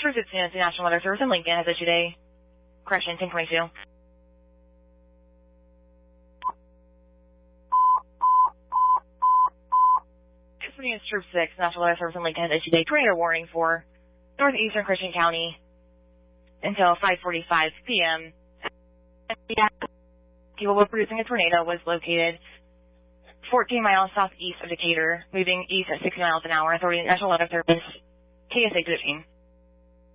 True 15 is the National Weather Service in Lincoln has issued a correction 1022. News Troop 6, National Weather Service in Lincoln has issued a tornado warning for northeastern Christian County until 5:45 p.m. Capable of producing a tornado was located 14 miles southeast of Decatur, moving east at 60 miles an hour. Authority National Weather Service, KSA 15.